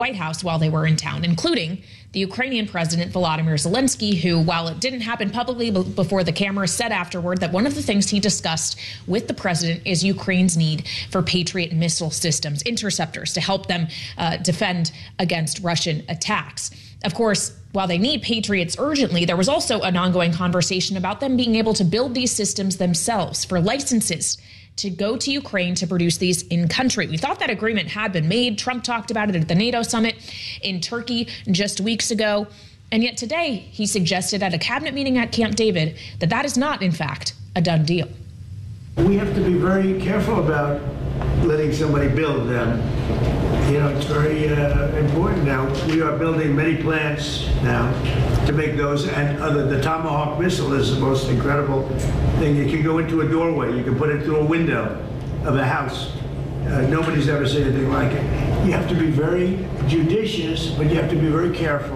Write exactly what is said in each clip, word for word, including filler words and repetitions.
White House while they were in town, including the Ukrainian President Volodymyr Zelensky, who, while it didn't happen publicly before the camera, said afterward that one of the things he discussed with the president is Ukraine's need for Patriot missile systems, interceptors, to help them uh, defend against Russian attacks. Of course, while they need Patriots urgently, there was also an ongoing conversation about them being able to build these systems themselves for licenses to go to Ukraine to produce these in country. We thought that agreement had been made. Trump talked about it at the NATO summit in Turkey just weeks ago. And yet today he suggested at a cabinet meeting at Camp David that that is not, in fact, a done deal. We have to be very careful about letting somebody build them. You know, it's very uh, important now. We are building many plants now to make those and other. The Tomahawk missile is the most incredible thing. You can go into a doorway. You can put it through a window of a house. Uh, nobody's ever seen anything like it. You have to be very judicious, but you have to be very careful.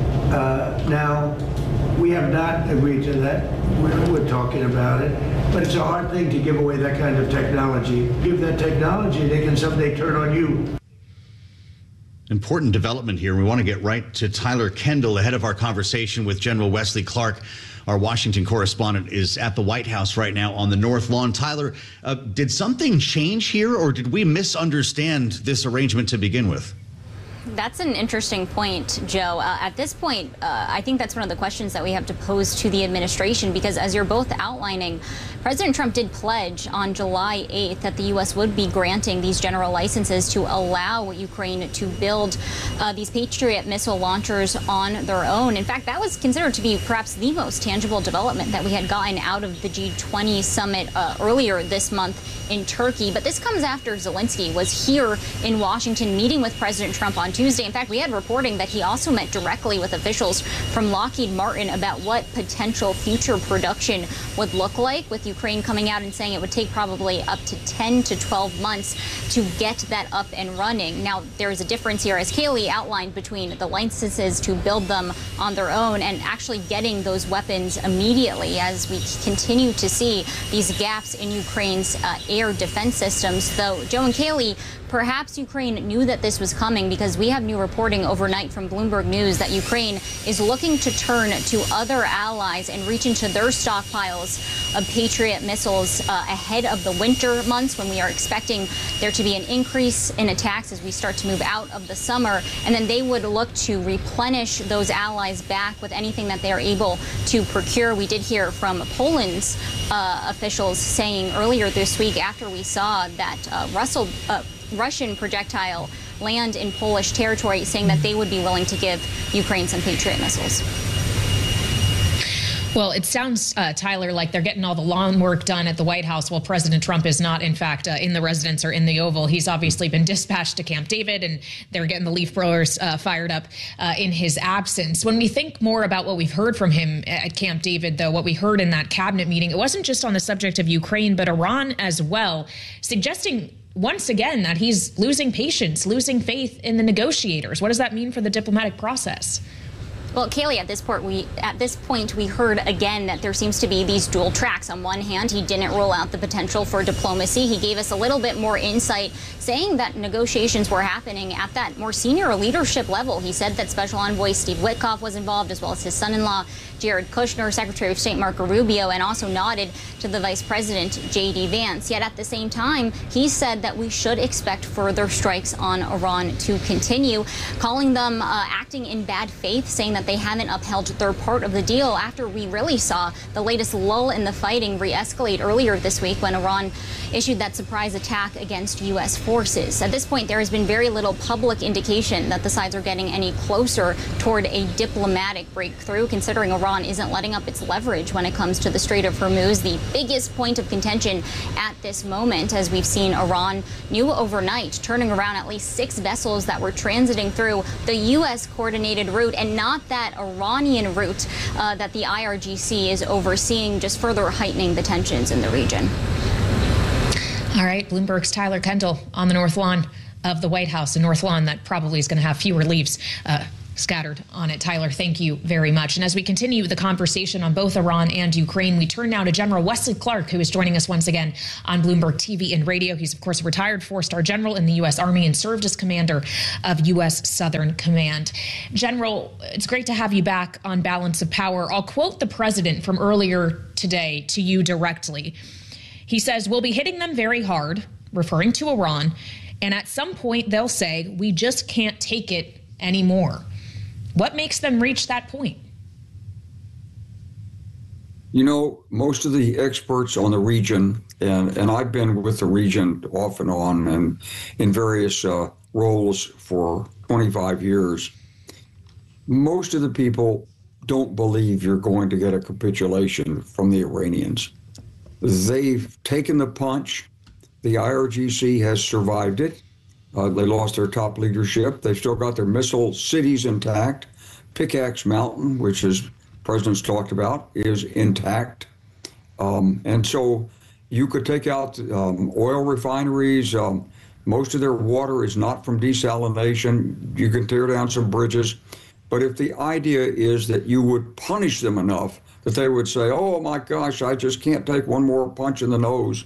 Uh, now, we have not agreed to that. We're, we're talking about it. But it's a hard thing to give away that kind of technology. Give that technology, they can someday turn on you. Important development here. We want to get right to Tyler Kendall ahead of our conversation with General Wesley Clark. Our Washington correspondent is at the White House right now on the North Lawn. Tyler, uh, did something change here, or did we misunderstand this arrangement to begin with? That's an interesting point, Joe. Uh, at this point, uh, I think that's one of the questions that we have to pose to the administration, because as you're both outlining, President Trump did pledge on July eighth that the U S would be granting these general licenses to allow Ukraine to build uh, these Patriot missile launchers on their own. In fact, that was considered to be perhaps the most tangible development that we had gotten out of the G twenty summit uh, earlier this month in Turkey. But this comes after Zelensky was here in Washington meeting with President Trump on Tuesday. In fact, we had reporting that he also met directly with officials from Lockheed Martin about what potential future production would look like, with Ukraine coming out and saying it would take probably up to ten to twelve months to get that up and running. Now, there is a difference here, as Kayleigh outlined, between the licenses to build them on their own and actually getting those weapons immediately, as we continue to see these gaps in Ukraine's uh, air defense systems. Though, Joe and Kayleigh, perhaps Ukraine knew that this was coming, because we have new reporting overnight from Bloomberg News that Ukraine is looking to turn to other allies and reach into their stockpiles of Patriot missiles uh, ahead of the winter months, when we are expecting there to be an increase in attacks as we start to move out of the summer. And then they would look to replenish those allies back with anything that they are able to procure. We did hear from Poland's uh, officials saying earlier this week, after we saw that uh, Russell, uh, Russian projectile land in Polish territory, saying that they would be willing to give Ukraine some Patriot missiles. Well, it sounds, uh, Tyler, like they're getting all the lawn work done at the White House while President Trump is not, in fact, uh, in the residence or in the Oval. He's obviously been dispatched to Camp David, and they're getting the leaf blowers uh, fired up uh, in his absence. When we think more about what we've heard from him at Camp David, though, what we heard in that cabinet meeting, it wasn't just on the subject of Ukraine, but Iran as well, suggesting once again that he's losing patience, losing faith in the negotiators. What does that mean for the diplomatic process? Well, Kayleigh, at this point, we at this point we heard again that there seems to be these dual tracks. On one hand, he didn't rule out the potential for diplomacy. He gave us a little bit more insight, saying that negotiations were happening at that more senior leadership level. He said that Special Envoy Steve Witkoff was involved, as well as his son-in-law, Jared Kushner, Secretary of State Marco Rubio, and also nodded to the Vice President, J D Vance. Yet at the same time, he said that we should expect further strikes on Iran to continue, calling them uh, acting in bad faith, saying that they haven't upheld their part of the deal, after we really saw the latest lull in the fighting re-escalate earlier this week when Iran issued that surprise attack against U S forces. At this point, there has been very little public indication that the sides are getting any closer toward a diplomatic breakthrough, considering Iran isn't letting up its leverage when it comes to the Strait of Hormuz, the biggest point of contention at this moment, as we've seen Iran knew overnight turning around at least six vessels that were transiting through the U S coordinated route, and not that Iranian route uh, that the I R G C is overseeing, just further heightening the tensions in the region. All right, Bloomberg's Tyler Kendall on the North Lawn of the White House, a North Lawn that probably is going to have fewer leaves uh, scattered on it. Tyler, thank you very much. And as we continue the conversation on both Iran and Ukraine, we turn now to General Wesley Clark, who is joining us once again on Bloomberg T V and radio. He's, of course, a retired four-star general in the U S Army and served as commander of U S Southern Command. General, it's great to have you back on Balance of Power. I'll quote the president from earlier today to you directly. He says, "We'll be hitting them very hard," referring to Iran, "and at some point they'll say, we just can't take it anymore." What makes them reach that point? You know, most of the experts on the region, and, and I've been with the region off and on and in various uh, roles for twenty-five years, most of the people don't believe you're going to get a capitulation from the Iranians. They've taken the punch. The I R G C has survived it. Uh, they lost their top leadership. They've still got their missile cities intact. Pickaxe Mountain, which is president's talked about, is intact. Um, and so you could take out um, oil refineries. Um, most of their water is not from desalination. You can tear down some bridges. But if the idea is that you would punish them enough that they would say, oh my gosh, I just can't take one more punch in the nose,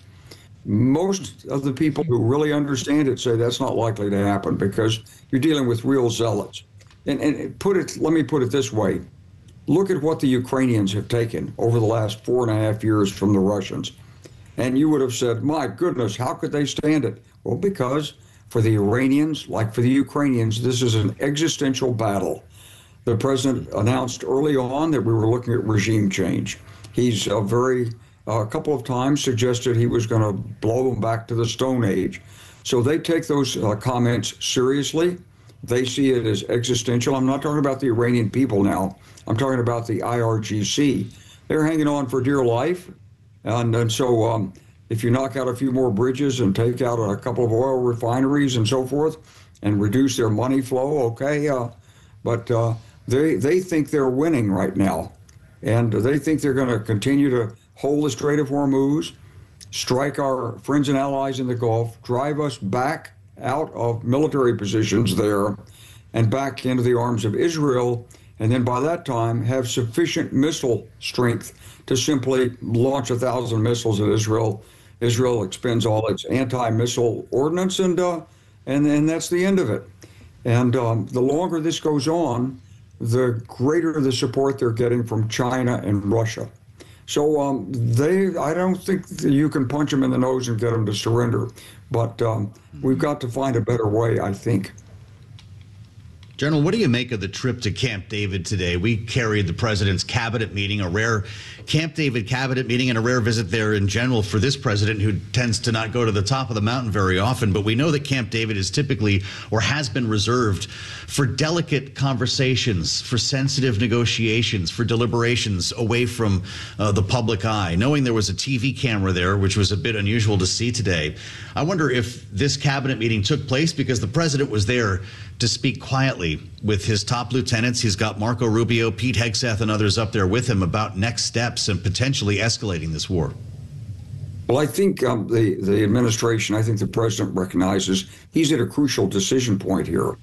most of the people who really understand it say that's not likely to happen because you're dealing with real zealots. And, and put it, let me put it this way. Look at what the Ukrainians have taken over the last four and a half years from the Russians. And you would have said, my goodness, how could they stand it? Well, because for the Iranians, like for the Ukrainians, this is an existential battle. The president announced early on that we were looking at regime change. He's a very a couple of times suggested he was going to blow them back to the Stone Age. So they take those uh, comments seriously. They see it as existential. I'm not talking about the Iranian people now. I'm talking about the I R G C. They're hanging on for dear life. And, and so um, if you knock out a few more bridges and take out a couple of oil refineries and so forth and reduce their money flow, okay. Uh, but uh, they, they think they're winning right now. And they think they're going to continue to hold the Strait of Hormuz, strike our friends and allies in the Gulf, drive us back out of military positions there and back into the arms of Israel, and then by that time have sufficient missile strength to simply launch a thousand missiles at Israel. Israel expends all its anti-missile ordnance, and uh, and and that's the end of it. And um, the longer this goes on, the greater the support they're getting from China and Russia. So um, they, I don't think that you can punch them in the nose and get them to surrender, but um, we've got to find a better way, I think. General, what do you make of the trip to Camp David today? We carried the president's cabinet meeting, a rare Camp David cabinet meeting, and a rare visit there in general for this president who tends to not go to the top of the mountain very often. But we know that Camp David is typically or has been reserved for delicate conversations, for sensitive negotiations, for deliberations away from uh, the public eye. Knowing there was a T V camera there, which was a bit unusual to see today, I wonder if this cabinet meeting took place because the president was there to speak quietly with his top lieutenants. He's got Marco Rubio, Pete Hegseth, and others up there with him about next steps and potentially escalating this war. Well, I think um, the, the administration, I think the president recognizes he's at a crucial decision point here.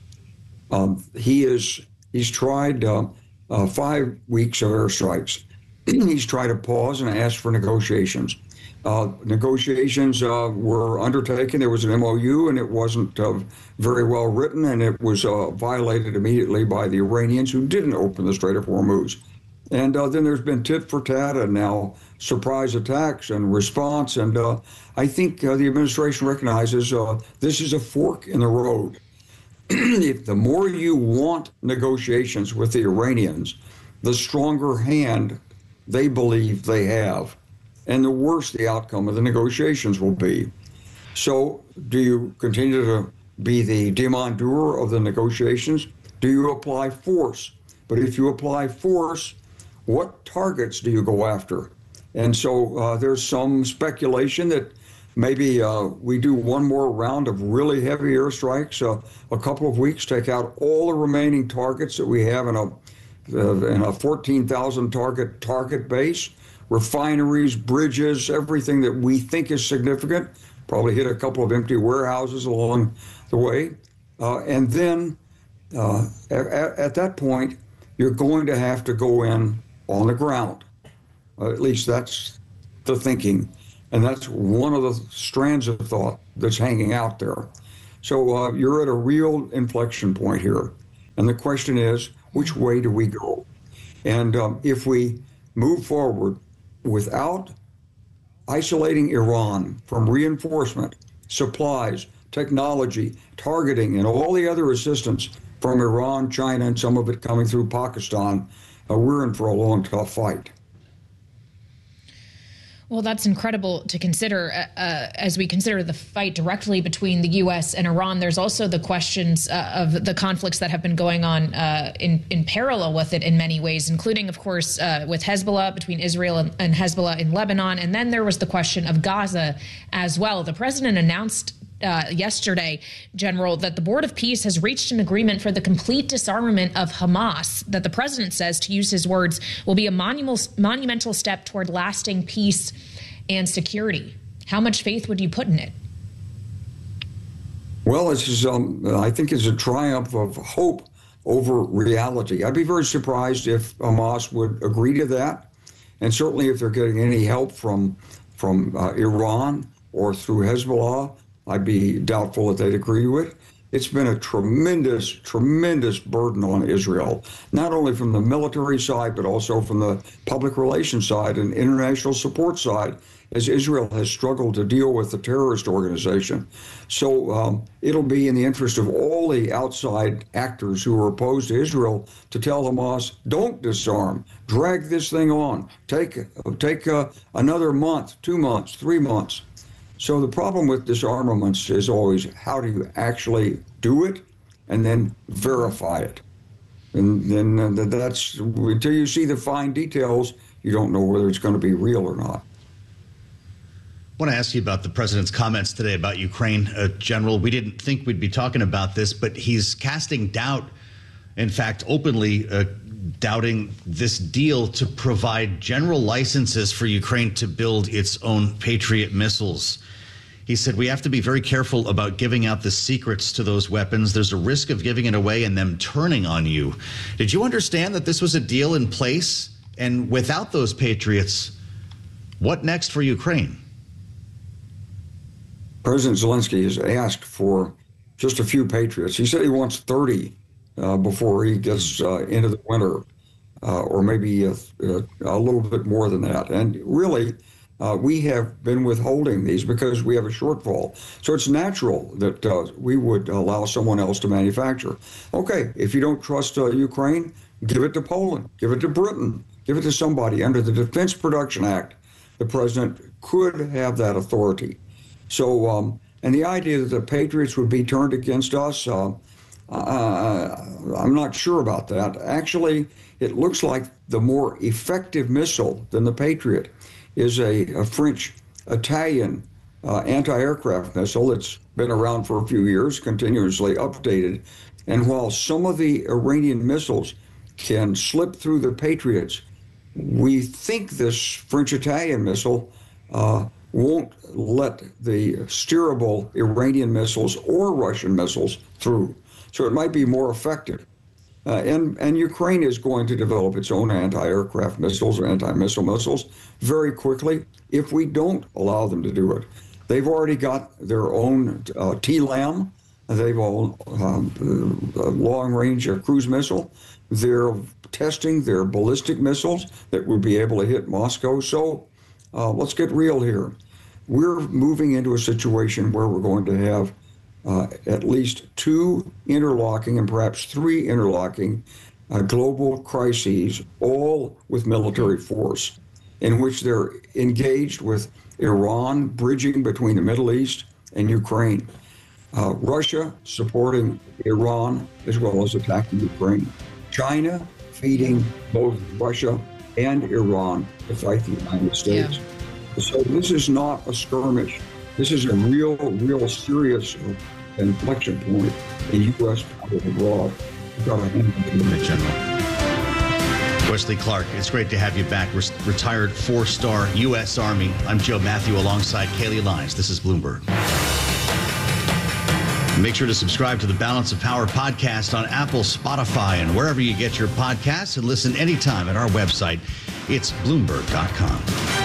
Um, he is, he's tried uh, uh, five weeks of airstrikes. He's tried to pause and ask for negotiations. Uh, negotiations uh, were undertaken. There was an M O U, and it wasn't uh, very well written, and it was uh, violated immediately by the Iranians, who didn't open the Strait of Hormuz. And uh, then there's been tit for tat, and now surprise attacks and response. And uh, I think uh, the administration recognizes uh, this is a fork in the road. If the more you want negotiations with the Iranians, the stronger hand they believe they have, and the worse the outcome of the negotiations will be. So do you continue to be the demandeur of the negotiations? Do you apply force? But if you apply force, what targets do you go after? And so uh, there's some speculation that maybe uh, we do one more round of really heavy airstrikes, uh, a couple of weeks, take out all the remaining targets that we have in a, uh, in a fourteen thousand target target base, refineries, bridges, everything that we think is significant, probably hit a couple of empty warehouses along the way. Uh, and then uh, at, at that point, you're going to have to go in on the ground. Uh, at least that's the thinking. And that's one of the strands of thought that's hanging out there. So uh, you're at a real inflection point here. And the question is, which way do we go? And um, if we move forward without isolating Iran from reinforcement, supplies, technology, targeting, and all the other assistance from Iran, China, and some of it coming through Pakistan, uh, we're in for a long, tough fight. Well, that's incredible to consider uh, as we consider the fight directly between the U S and Iran. There's also the questions uh, of the conflicts that have been going on uh, in, in parallel with it in many ways, including, of course, uh, with Hezbollah, between Israel and, and Hezbollah in Lebanon. And then there was the question of Gaza as well. The president announced Uh, yesterday, General, that the Board of Peace has reached an agreement for the complete disarmament of Hamas, that the president says, to use his words, will be a monumental, monumental step toward lasting peace and security. How much faith would you put in it? Well, this is, um, I think it's a triumph of hope over reality. I'd be very surprised if Hamas would agree to that. And certainly if they're getting any help from, from uh, Iran or through Hezbollah, I'd be doubtful that they'd agree to it. It's been a tremendous, tremendous burden on Israel, not only from the military side, but also from the public relations side and international support side, as Israel has struggled to deal with the terrorist organization. So um, it'll be in the interest of all the outside actors who are opposed to Israel to tell Hamas, don't disarm, drag this thing on, take, take uh, another month, two months, three months. So the problem with disarmaments is always, how do you actually do it and then verify it? And then that's, until you see the fine details, you don't know whether it's going to be real or not. I want to ask you about the president's comments today about Ukraine, uh, General. We didn't think we'd be talking about this, but he's casting doubt, in fact, openly uh, doubting this deal to provide general licenses for Ukraine to build its own Patriot missiles. He said, we have to be very careful about giving out the secrets to those weapons. There's a risk of giving it away and them turning on you. Did you understand that this was a deal in place? And without those Patriots, what next for Ukraine? President Zelensky has asked for just a few Patriots. He said he wants thirty uh, before he gets uh, into the winter, uh, or maybe a, a little bit more than that. And really, Uh, we have been withholding these because we have a shortfall. So it's natural that uh, we would allow someone else to manufacture. Okay, if you don't trust uh, Ukraine, give it to Poland, give it to Britain, give it to somebody. Under the Defense Production Act, the president could have that authority. So, um, and the idea that the Patriots would be turned against us, uh, uh, I'm not sure about that. Actually, it looks like the more effective missile than the Patriot is a, a French Italian uh, anti-aircraft missile that's been around for a few years, continuously updated. And while some of the Iranian missiles can slip through the Patriots, we think this French Italian missile uh, won't let the steerable Iranian missiles or Russian missiles through. So it might be more effective. Uh, and, and Ukraine is going to develop its own anti-aircraft missiles or anti-missile missiles very quickly if we don't allow them to do it. They've already got their own uh, T LAM. They've all um, long-range uh, cruise missile. They're testing their ballistic missiles that would be able to hit Moscow. So uh, let's get real here. We're moving into a situation where we're going to have Uh, at least two interlocking and perhaps three interlocking uh, global crises, all with military force, in which they're engaged with Iran bridging between the Middle East and Ukraine, uh, Russia supporting Iran as well as attacking Ukraine, China feeding both Russia and Iran to fight the United States. Yeah. So this is not a skirmish. This is a real, real serious inflection point in U S power abroad. We've got to handle it. General Wesley Clark, it's great to have you back. Re- retired four-star U S Army. I'm Joe Matthew alongside Kaylee Lyons. This is Bloomberg. And make sure to subscribe to the Balance of Power podcast on Apple, Spotify, and wherever you get your podcasts, and listen anytime at our website. It's Bloomberg dot com.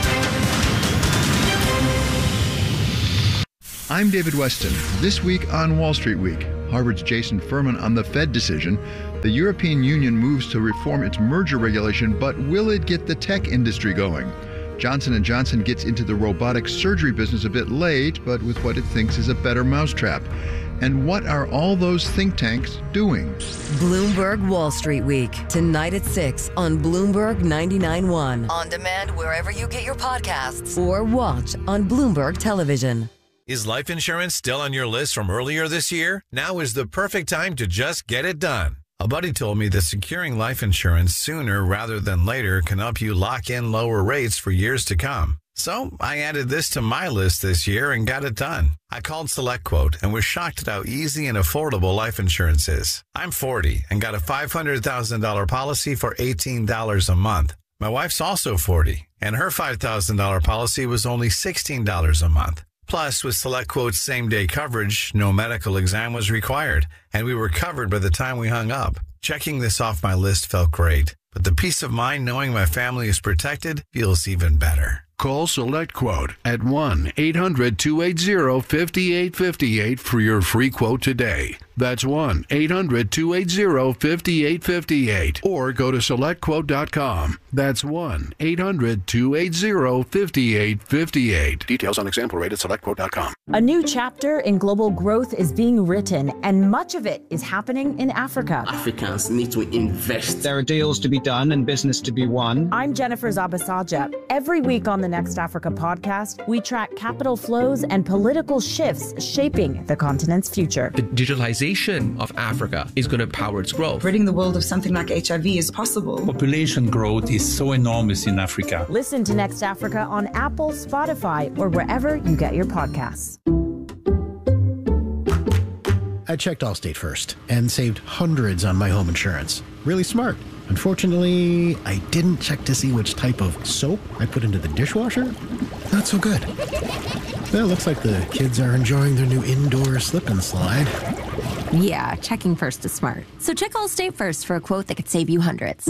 I'm David Weston. This week on Wall Street Week, Harvard's Jason Furman on the Fed decision. The European Union moves to reform its merger regulation, but will it get the tech industry going? Johnson and Johnson gets into the robotic surgery business a bit late, but with what it thinks is a better mousetrap. And what are all those think tanks doing? Bloomberg Wall Street Week, tonight at six on Bloomberg ninety-nine point one. On demand wherever you get your podcasts or watch on Bloomberg Television. Is life insurance still on your list from earlier this year? Now is the perfect time to just get it done. A buddy told me that securing life insurance sooner rather than later can help you lock in lower rates for years to come. So I added this to my list this year and got it done. I called SelectQuote and was shocked at how easy and affordable life insurance is. I'm forty and got a five hundred thousand dollars policy for eighteen dollars a month. My wife's also forty, and her five thousand dollars policy was only sixteen dollars a month. Plus, with SelectQuote's same-day coverage, no medical exam was required, and we were covered by the time we hung up. Checking this off my list felt great, but the peace of mind knowing my family is protected feels even better. Call SelectQuote at one eight hundred two eight zero five eight five eight for your free quote today. That's one eight hundred two eight zero five eight five eight. Or go to select quote dot com. That's one eight hundred two eight zero five eight five eight. Details on example rate at select quote dot com. A new chapter in global growth is being written, and much of it is happening in Africa. Africans need to invest. There are deals to be done and business to be won. I'm Jennifer Zabasaja. Every week on the Next Africa podcast, we track capital flows and political shifts shaping the continent's future. The digitalization of Africa is going to power its growth. Ridding the world of something like H I V is possible. Population growth is so enormous in Africa. Listen to Next Africa on Apple, Spotify, or wherever you get your podcasts. I checked Allstate first and saved hundreds on my home insurance. Really smart. Unfortunately, I didn't check to see which type of soap I put into the dishwasher. Not so good. Well, it looks like the kids are enjoying their new indoor slip and slide. Yeah, checking first is smart. So check Allstate first for a quote that could save you hundreds.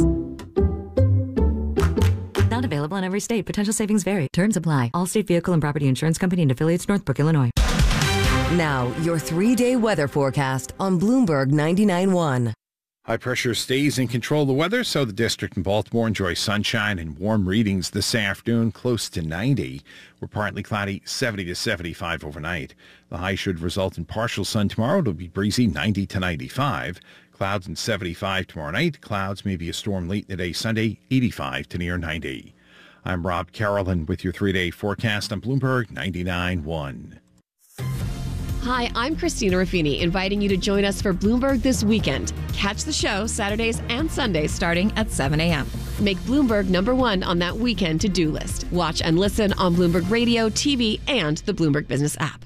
Not available in every state. Potential savings vary. Terms apply. Allstate Vehicle and Property Insurance Company and affiliates, Northbrook, Illinois. Now, your three-day weather forecast on Bloomberg ninety-nine point one. High pressure stays in control of the weather, so the district in Baltimore enjoys sunshine and warm readings this afternoon, close to ninety. We're partly cloudy, seventy to seventy-five overnight. The high should result in partial sun tomorrow. It'll be breezy, ninety to ninety-five. Clouds and seventy-five tomorrow night. Clouds, maybe a storm late in the day Sunday, eighty-five to near ninety. I'm Rob Carolyn with your three-day forecast on Bloomberg ninety-nine point one. Hi, I'm Christina Ruffini, inviting you to join us for Bloomberg This Weekend. Catch the show Saturdays and Sundays starting at seven a.m. Make Bloomberg number one on that weekend to-do list. Watch and listen on Bloomberg Radio, T V, and the Bloomberg Business app.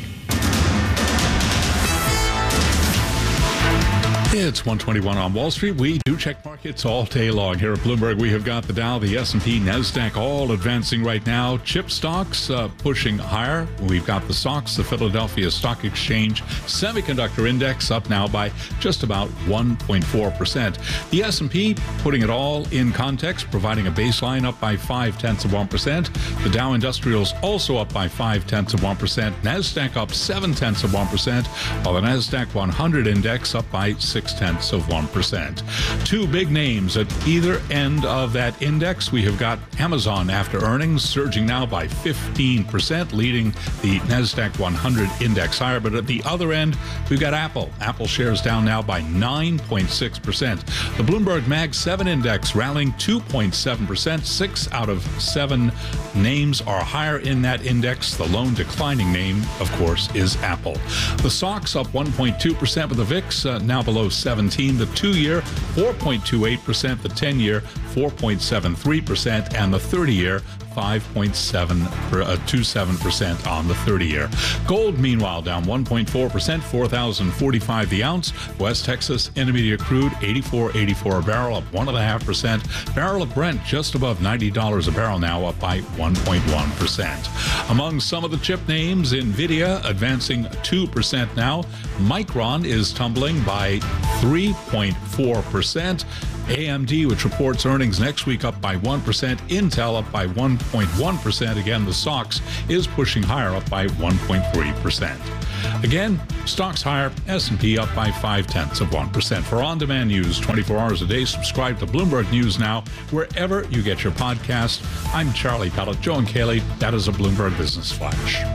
It's one twenty-one on Wall Street. We do check markets all day long. Here at Bloomberg, we have got the Dow, the S and P, NASDAQ all advancing right now. Chip stocks uh, pushing higher. We've got the S O X, the Philadelphia Stock Exchange Semiconductor Index, up now by just about one point four percent. The S and P putting it all in context, providing a baseline, up by five tenths of one percent. The Dow Industrials also up by five tenths of one percent. NASDAQ up seven tenths of one percent, while the NASDAQ one hundred index up by six tenths of one percent. Two big names at either end of that index. We have got Amazon after earnings, surging now by fifteen percent, leading the NASDAQ one hundred index higher. But at the other end, we've got Apple. Apple shares down now by nine point six percent. The Bloomberg Mag seven index rallying two point seven percent. Six out of seven names are higher in that index. The lone declining name, of course, is Apple. The S O X up one point two percent with the V I X uh, now below seventeen. The two-year, four point two eight percent. The ten-year, four point seven three percent, and the thirty-year, five point seven two seven percent on the thirty-year. Gold, meanwhile, down one point four percent, four thousand forty-five the ounce. West Texas Intermediate crude, eighty-four eighty-four a barrel, up one point five percent. Barrel of Brent just above ninety dollars a barrel now, up by one point one percent. Among some of the chip names, NVIDIA advancing two percent now. Micron is tumbling by three point four percent. A M D, which reports earnings next week, up by one percent. Intel up by one point one percent. Again, the S O X is pushing higher, up by one point three percent. Again, stocks higher, S and P up by five tenths of one percent. For on-demand news twenty-four hours a day, subscribe to Bloomberg News Now, wherever you get your podcast. I'm Charlie Pellet. Joe and Kaylee, that is a Bloomberg Business Flash.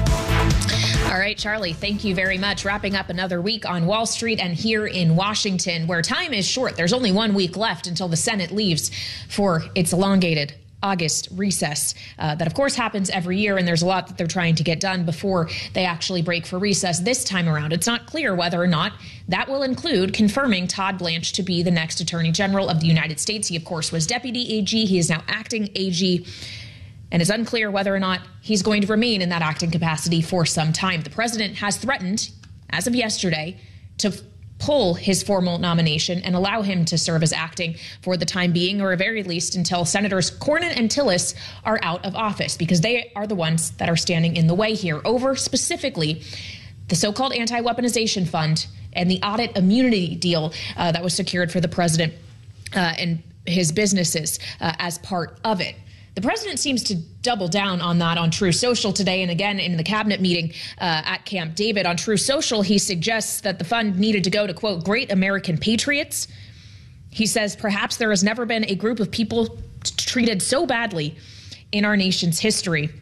All right, Charlie, thank you very much. Wrapping up another week on Wall Street and here in Washington, where time is short. There's only one week left until the Senate leaves for its elongated August recess. Uh, that, of course, happens every year, and there's a lot that they're trying to get done before they actually break for recess this time around. It's not clear whether or not that will include confirming Todd Blanche to be the next Attorney General of the United States. He, of course, was Deputy A G. He is now Acting A G. And it's unclear whether or not he's going to remain in that acting capacity for some time. The president has threatened, as of yesterday, to pull his formal nomination and allow him to serve as acting for the time being, or at very least until Senators Cornyn and Tillis are out of office, because they are the ones that are standing in the way here over specifically the so-called anti-weaponization fund and the audit immunity deal uh, that was secured for the president uh, and his businesses uh, as part of it. The president seems to double down on that on True Social today, and again in the cabinet meeting uh, at Camp David. On True Social, he suggests that the fund needed to go to, quote, great American patriots. He says perhaps there has never been a group of people t- treated so badly in our nation's history.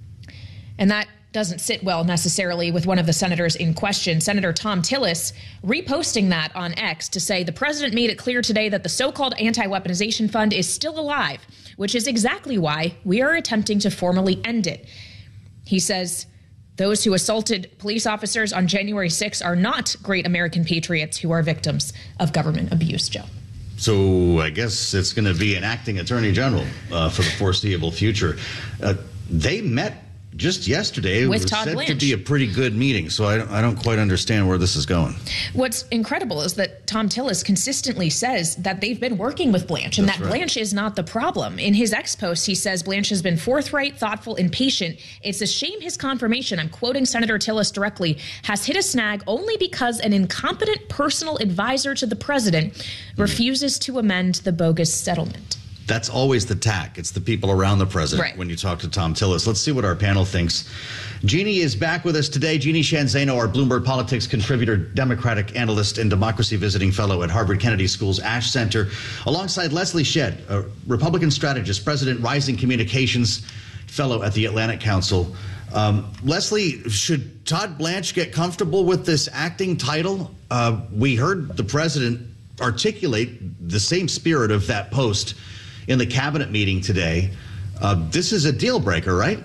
And that doesn't sit well necessarily with one of the senators in question, Senator Thom Tillis, reposting that on X to say the president made it clear today that the so-called anti-weaponization fund is still alive, which is exactly why we are attempting to formally end it. He says those who assaulted police officers on January sixth are not great American patriots who are victims of government abuse, Joe. So I guess it's going to be an acting attorney general uh, for the foreseeable future. Uh, they met just yesterday. It was said to be a pretty good meeting, so I don't, I don't quite understand where this is going. What's incredible is that Thom Tillis consistently says that they've been working with Blanche, and That's that right. Blanche is not the problem. In his X post, he says Blanche has been forthright, thoughtful, and patient. It's a shame his confirmation, I'm quoting Senator Tillis directly, has hit a snag only because an incompetent personal advisor to the president refuses to amend the bogus settlement. That's always the tack. It's the people around the president Right. when you talk to Thom Tillis. Let's see what our panel thinks. Jeannie is back with us today. Jeannie Sheehan Zaino, our Bloomberg Politics contributor, Democratic analyst, and democracy visiting fellow at Harvard Kennedy School's Ash Center, alongside Leslie Shedd, a Republican strategist, president, Rising Communications fellow at the Atlantic Council. Um, Leslie, should Todd Blanche get comfortable with this acting title? Uh, we heard the president articulate the same spirit of that post in the cabinet meeting today. Uh, this is a deal breaker, right?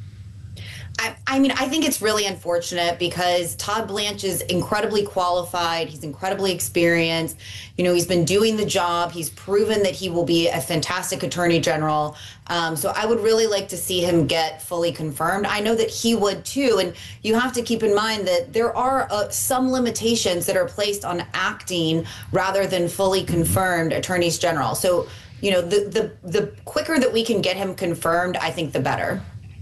I, I mean, I think it's really unfortunate because Todd Blanche is incredibly qualified. He's incredibly experienced. You know, he's been doing the job. He's proven that he will be a fantastic attorney general. Um, so I would really like to see him get fully confirmed. I know that he would too. And you have to keep in mind that there are uh, some limitations that are placed on acting rather than fully confirmed attorneys general. So, you know, the, the, the quicker that we can get him confirmed, I think the better.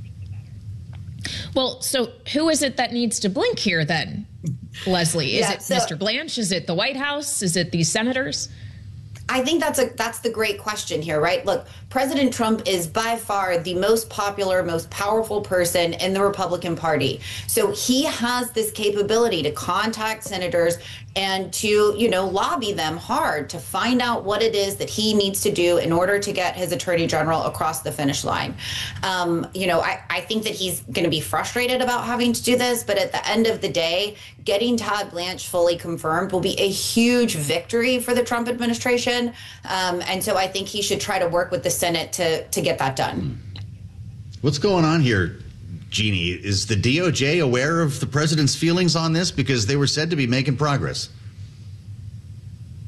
Well, so who is it that needs to blink here then, Leslie? Is Yeah, it so- Mister Blanche? Is it the White House? Is it these senators? I think that's a that's the great question here, right? Look, President Trump is by far the most popular, most powerful person in the Republican Party. So he has this capability to contact senators and to, you know, lobby them hard to find out what it is that he needs to do in order to get his attorney general across the finish line. Um, you know, I, I think that he's going to be frustrated about having to do this, but at the end of the day, getting Todd Blanche fully confirmed will be a huge victory for the Trump administration. Um, and so I think he should try to work with the Senate to, to get that done. What's going on here, Jeannie? Is the D O J aware of the president's feelings on this? Because they were said to be making progress.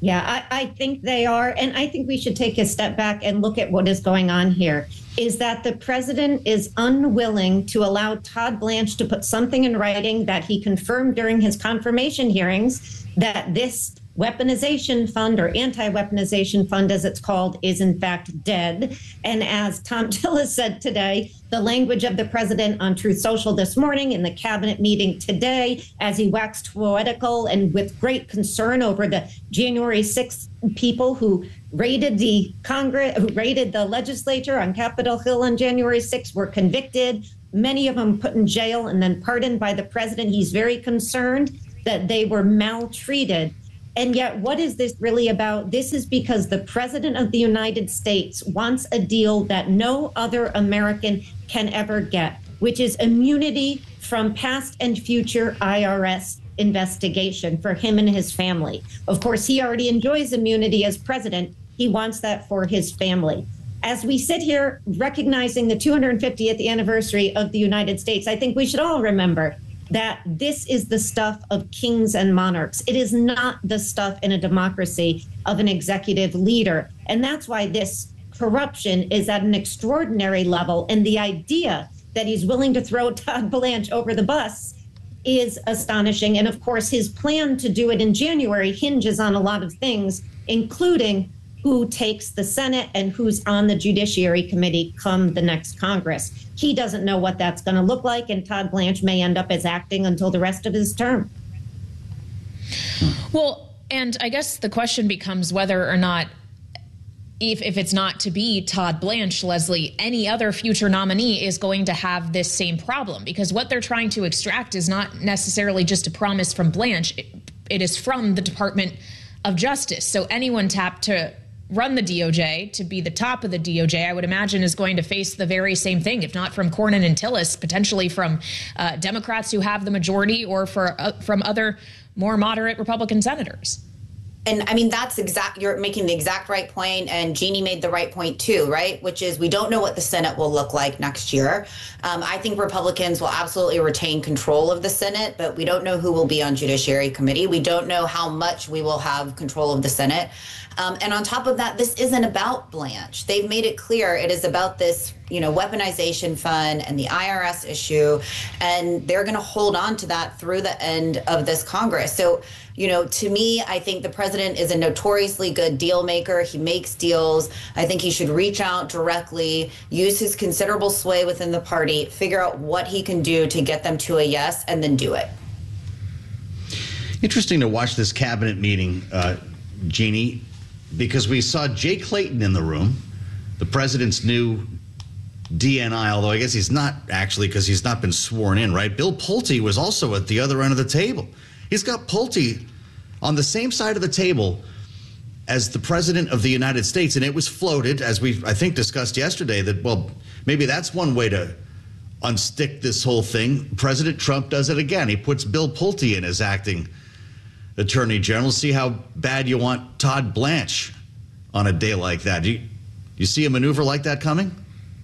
Yeah, I, I think they are. And I think we should take a step back and look at what is going on here. Is that the president is unwilling to allow Todd Blanche to put something in writing that he confirmed during his confirmation hearings, that this weaponization fund, or anti-weaponization fund as it's called, is in fact dead. And as Thom Tillis said today, the language of the president on Truth Social this morning, in the cabinet meeting today, as he waxed poetical and with great concern over the January sixth people who raided the Congress, who raided the legislature on Capitol Hill on January sixth, were convicted, many of them put in jail and then pardoned by the president. He's very concerned that they were maltreated. And yet, what is this really about? This is because the president of the United States wants a deal that no other American can ever get, which is immunity from past and future I R S investigation for him and his family. Of course, he already enjoys immunity as president. He wants that for his family. As we sit here recognizing the two hundred fiftieth anniversary of the United States, I think we should all remember that this is the stuff of kings and monarchs. It is not the stuff in a democracy of an executive leader. And that's why this corruption is at an extraordinary level. And the idea that he's willing to throw Todd Blanche over the bus is astonishing. And of course, his plan to do it in January hinges on a lot of things, including who takes the Senate and who's on the Judiciary Committee come the next Congress. He doesn't know what that's going to look like, and Todd Blanche may end up as acting until the rest of his term. Well, and I guess the question becomes whether or not, if, if it's not to be Todd Blanche, Leslie, any other future nominee is going to have this same problem, because what they're trying to extract is not necessarily just a promise from Blanche. It, it is from the Department of Justice. So anyone tapped to run the D O J, to be the top of the D O J, I would imagine is going to face the very same thing, if not from Cornyn and Tillis, potentially from uh, Democrats who have the majority, or for uh, from other more moderate Republican senators. And I mean, that's exact, you're making the exact right point, and Jeannie made the right point too, right? Which is, we don't know what the Senate will look like next year. Um, I think Republicans will absolutely retain control of the Senate, but we don't know who will be on Judiciary Committee. We don't know how much we will have control of the Senate. Um, and on top of that, this isn't about Blanche. They've made it clear it is about this, you know, weaponization fund and the I R S issue, and they're going to hold on to that through the end of this Congress. So, you know, to me, I think the president is a notoriously good deal maker. He makes deals. I think he should reach out directly, use his considerable sway within the party, figure out what he can do to get them to a yes, and then do it. Interesting to watch this cabinet meeting, uh, Jeannie, because we saw Jay Clayton in the room, the president's new D N I, although I guess he's not actually, because he's not been sworn in, right? Bill Pulte was also at the other end of the table. He's got Pulte on the same side of the table as the president of the United States. And it was floated, as we, I think, discussed yesterday, that, well, maybe that's one way to unstick this whole thing. President Trump does it again. He puts Bill Pulte in as acting attorney general. See how bad you want Todd Blanche on a day like that. Do you, you see a maneuver like that coming?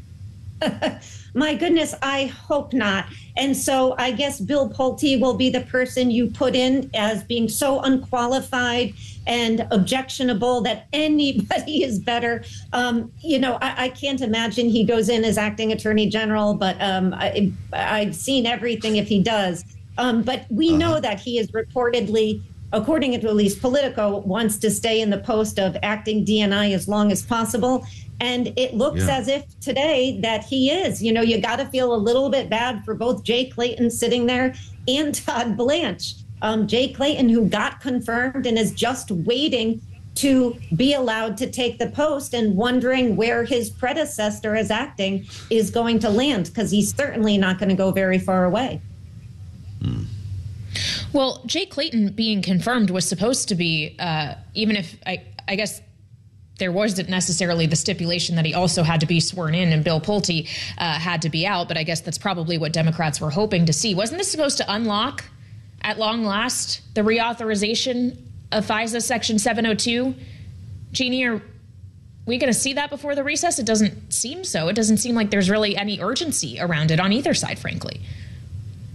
My goodness, I hope not. And so I guess Bill Pulte will be the person you put in as being so unqualified and objectionable that anybody is better. Um, you know, I, I can't imagine he goes in as acting attorney general, but um, I, I've seen everything if he does. Um, but we uh-huh. know that he is reportedly, according to at least Politico, wants to stay in the post of acting D N I as long as possible. And it looks yeah. as if today that he is. You know, you got to feel a little bit bad for both Jay Clayton sitting there and Todd Blanche. Um, Jay Clayton, who got confirmed and is just waiting to be allowed to take the post, and wondering where his predecessor as acting is going to land, because he's certainly not going to go very far away. Hmm. Well, Jay Clayton being confirmed was supposed to be, uh, even if I, I guess there wasn't necessarily the stipulation that he also had to be sworn in and Bill Pulte uh, had to be out, but I guess that's probably what Democrats were hoping to see. Wasn't this supposed to unlock, at long last, the reauthorization of FISA Section seven oh two? Jeannie, are we going to see that before the recess? It doesn't seem so. It doesn't seem like there's really any urgency around it on either side, frankly.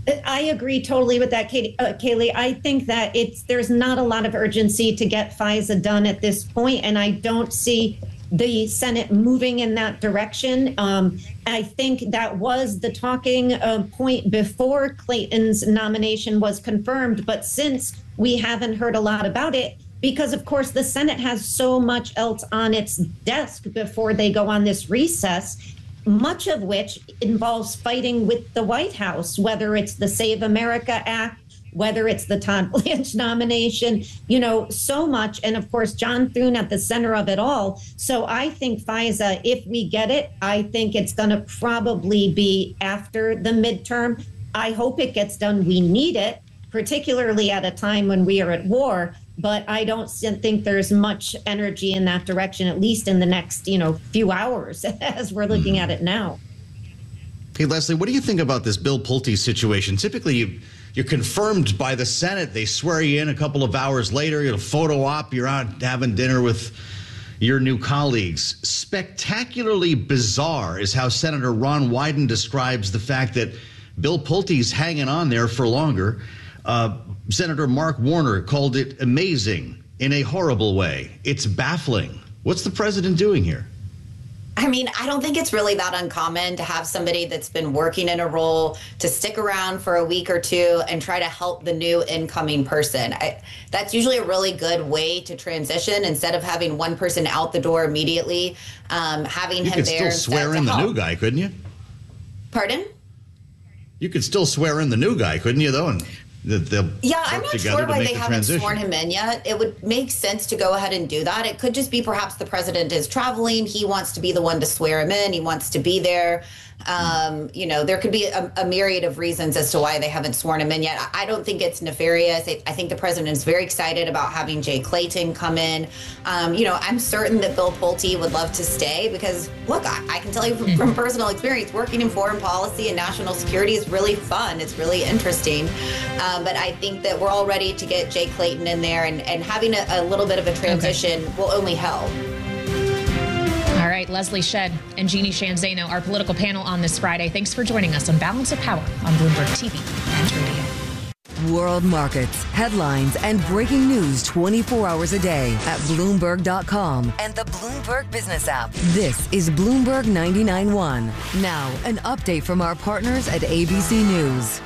I agree totally with that, Katie, uh, Kaylee. I think that it's there's not a lot of urgency to get FISA done at this point, and I don't see the Senate moving in that direction. Um, I think that was the talking uh, point before Clayton's nomination was confirmed, but since we haven't heard a lot about it, because of course the Senate has so much else on its desk before they go on this recess, much of which involves fighting with the White House, whether it's the Save America Act, whether it's the Todd Blanche nomination, you know, so much. And of course, John Thune at the center of it all. So I think FISA, if we get it, I think it's going to probably be after the midterm. I hope it gets done. We need it, particularly at a time when we are at war. But I don't think there's much energy in that direction, at least in the next, you know, few hours as we're looking at it now. Hey, Leslie, what do you think about this Bill Pulte situation? Typically, you, you're confirmed by the Senate. They swear you in a couple of hours later. You're a photo op. You're out having dinner with your new colleagues. Spectacularly bizarre is how Senator Ron Wyden describes the fact that Bill Pulte's hanging on there for longer. Uh, Senator Mark Warner called it amazing in a horrible way. It's baffling. What's the president doing here? I mean, I don't think it's really that uncommon to have somebody that's been working in a role to stick around for a week or two and try to help the new incoming person. I, that's usually a really good way to transition instead of having one person out the door immediately, um, having you him there. You could still swear in the new guy, couldn't you? Pardon? You could still swear in the new guy, couldn't you, though? And They'll yeah, I'm not sure why they the haven't transition. sworn him in yet. It would make sense to go ahead and do that. It could just be perhaps the president is traveling. He wants to be the one to swear him in. He wants to be there. Um, you know, there could be a, a myriad of reasons as to why they haven't sworn him in yet. I don't think it's nefarious. I, I think the president is very excited about having Jay Clayton come in. Um, you know, I'm certain that Bill Pulte would love to stay because, look, I, I can tell you from, from personal experience, working in foreign policy and national security is really fun. It's really interesting. Um, but I think that we're all ready to get Jay Clayton in there, and, and having a, a little bit of a transition okay. will only help. All right, Leslie Shedd and Jeannie Shanzano, our political panel on this Friday. Thanks for joining us on Balance of Power on Bloomberg T V and radio. World markets, headlines, and breaking news twenty-four hours a day at Bloomberg dot com and the Bloomberg Business app. This is Bloomberg ninety-nine point one. Now, an update from our partners at A B C News.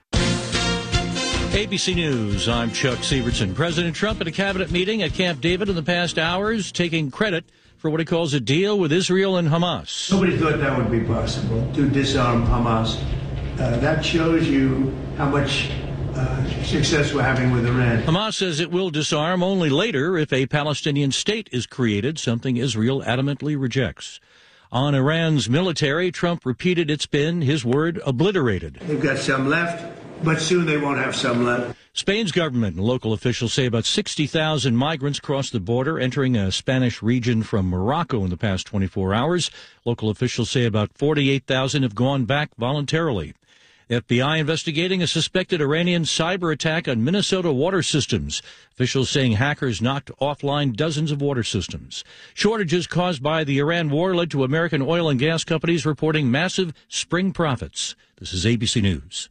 A B C News, I'm Chuck Severson. President Trump at a cabinet meeting at Camp David in the past hours, taking credit for what he calls a deal with Israel and Hamas. Nobody thought that would be possible, to disarm Hamas. Uh, that shows you how much uh, success we're having with Iran. Hamas says it will disarm only later if a Palestinian state is created, something Israel adamantly rejects. On Iran's military, Trump repeated it's been, his word, obliterated. They've got some left, but soon they won't have some left. Spain's government and local officials say about sixty thousand migrants crossed the border, entering a Spanish region from Morocco in the past twenty-four hours. Local officials say about forty-eight thousand have gone back voluntarily. F B I investigating a suspected Iranian cyber attack on Minnesota water systems. Officials saying hackers knocked offline dozens of water systems. Shortages caused by the Iran war led to American oil and gas companies reporting massive spring profits. This is A B C News.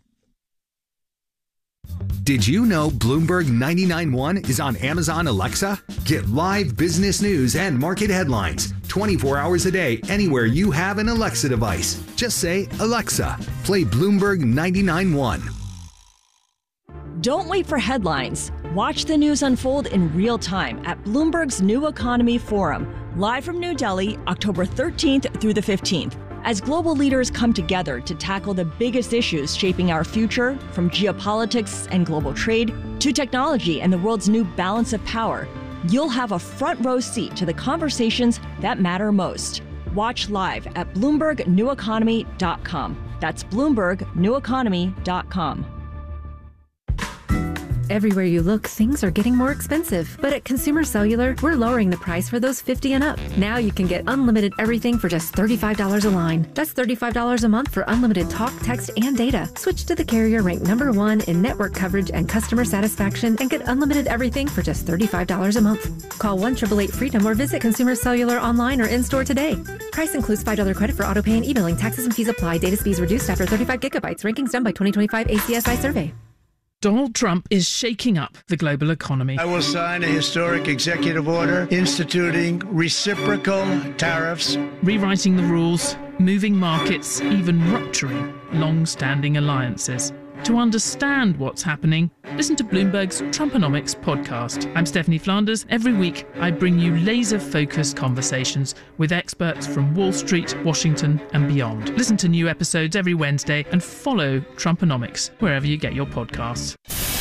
Did you know Bloomberg ninety-nine point one is on Amazon Alexa? Get live business news and market headlines twenty-four hours a day anywhere you have an Alexa device. Just say, Alexa, play Bloomberg ninety-nine point one. Don't wait for headlines. Watch the news unfold in real time at Bloomberg's New Economy Forum, live from New Delhi, October thirteenth through the fifteenth. As global leaders come together to tackle the biggest issues shaping our future, from geopolitics and global trade to technology and the world's new balance of power, you'll have a front row seat to the conversations that matter most. Watch live at Bloomberg New Economy dot com. That's Bloomberg New Economy dot com. Everywhere you look, things are getting more expensive. But at Consumer Cellular, we're lowering the price for those fifty and up. Now you can get unlimited everything for just thirty-five dollars a line. That's thirty-five dollars a month for unlimited talk, text, and data. Switch to the carrier ranked number one in network coverage and customer satisfaction and get unlimited everything for just thirty-five dollars a month. Call one eight eight eight freedom or visit Consumer Cellular online or in-store today. Price includes five dollars credit for auto pay and e-billing. Taxes and fees apply. Data speeds reduced after thirty-five gigabytes. Rankings done by twenty twenty-five A C S I survey. Donald Trump is shaking up the global economy. I will sign a historic executive order instituting reciprocal tariffs, rewriting the rules, moving markets, even rupturing long-standing alliances. To understand what's happening, listen to Bloomberg's Trumponomics podcast. I'm Stephanie Flanders. Every week, I bring you laser-focused conversations with experts from Wall Street, Washington, and beyond. Listen to new episodes every Wednesday and follow Trumponomics wherever you get your podcasts.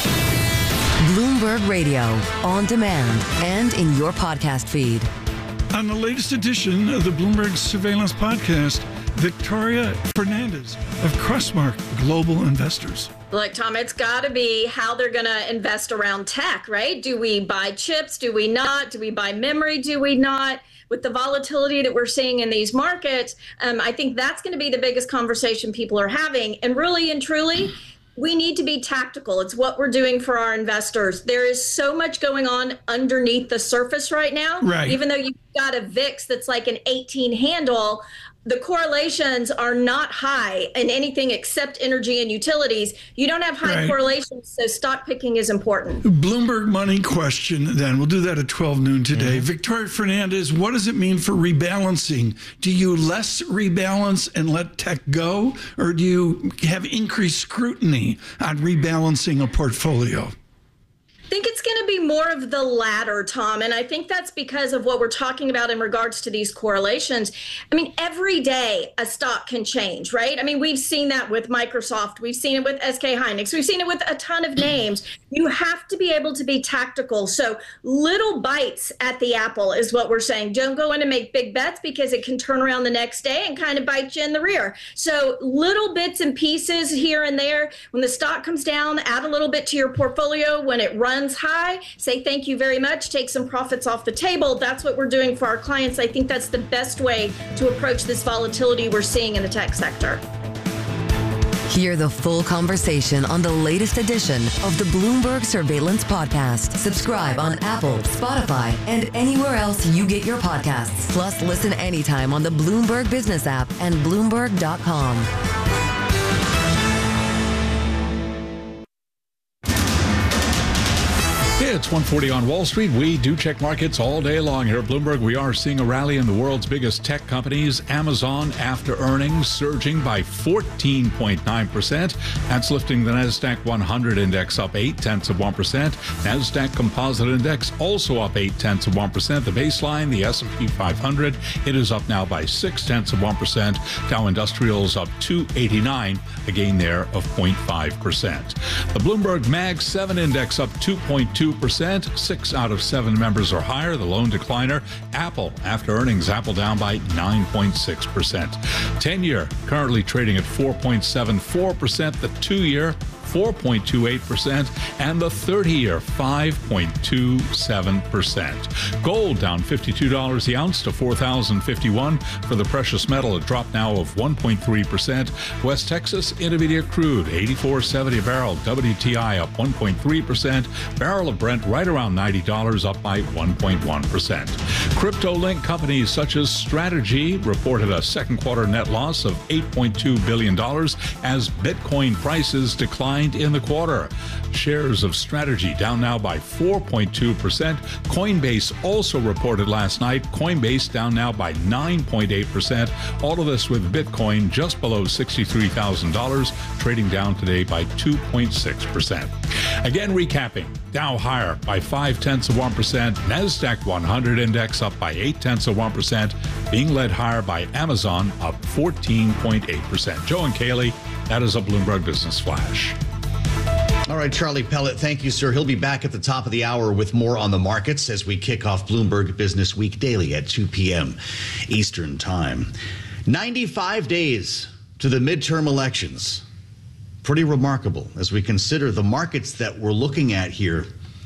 Bloomberg Radio, on demand and in your podcast feed. On the latest edition of the Bloomberg Surveillance Podcast, Victoria Fernandez of Crestmark Global Investors. Look, Tom, it's got to be how they're going to invest around tech, right? Do we buy chips? Do we not? Do we buy memory? Do we not? With the volatility that we're seeing in these markets, um, I think that's going to be the biggest conversation people are having. And really and truly, we need to be tactical. It's what we're doing for our investors. There is so much going on underneath the surface right now. Right. Even though you've got a V I X that's like an eighteen handle, the correlations are not high in anything except energy and utilities. You don't have high right. correlations, so stock picking is important. Bloomberg money question, then. We'll do that at twelve noon today. Mm-hmm. Victoria Fernandez, what does it mean for rebalancing? Do you less rebalance and let tech go, or do you have increased scrutiny on rebalancing a portfolio? I think it's going to be more of the latter, Tom. And I think that's because of what we're talking about in regards to these correlations. I mean, every day a stock can change, right? I mean, we've seen that with Microsoft. We've seen it with S K Hynix. We've seen it with a ton of names. You have to be able to be tactical. So little bites at the apple is what we're saying. Don't go in and make big bets because it can turn around the next day and kind of bite you in the rear. So little bits and pieces here and there. When the stock comes down, add a little bit to your portfolio. When it runs high, say thank you very much, take some profits off the table. That's what we're doing for our clients. I think that's the best way to approach this volatility we're seeing in the tech sector. Hear the full conversation on the latest edition of the Bloomberg Surveillance Podcast. Subscribe on Apple, Spotify, and anywhere else you get your podcasts. Plus, listen anytime on the Bloomberg Business app and Bloomberg dot com. It's one forty on Wall Street. We do check markets all day long here at Bloomberg. We are seeing a rally in the world's biggest tech companies. Amazon, after earnings, surging by fourteen point nine percent. That's lifting the NASDAQ one hundred index up eight tenths of one percent. NASDAQ Composite Index also up eight tenths of one percent. The baseline, the S and P five hundred, it is up now by six tenths of one percent. Dow Industrials up two eighty-nine, a gain there of zero point five percent. The Bloomberg Mag seven Index up two point two percent. Six out of seven members are higher. The lone decliner, Apple. After earnings, Apple down by nine point six percent. ten-year currently trading at four point seven four percent. The two-year, four point two eight percent, and the thirty-year, five point two seven percent. Gold down fifty-two dollars the ounce to four thousand fifty-one dollars. For the precious metal, a drop now of one point three percent. West Texas Intermediate Crude, eighty-four seventy a barrel. W T I up one point three percent. Barrel of Brent right around ninety dollars, up by one point one percent. Crypto-linked companies such as Strategy reported a second quarter net loss of eight point two billion dollars as Bitcoin prices declined in the quarter. Shares of Strategy down now by four point two percent. Coinbase also reported last night. Coinbase down now by nine point eight percent. All of this with Bitcoin just below sixty-three thousand dollars, trading down today by two point six percent. Again, recapping. Dow higher by five tenths of one percent. NASDAQ one hundred index up by eight tenths of one percent. Being led higher by Amazon, up fourteen point eight percent. Joe and Kaylee, that is a Bloomberg Business Flash. All right, Charlie Pellet, thank you, sir. He'll be back at the top of the hour with more on the markets as we kick off Bloomberg Business Week daily at two p.m. Eastern Time. ninety-five days to the midterm elections. pretty remarkable as we consider the markets that we're looking at here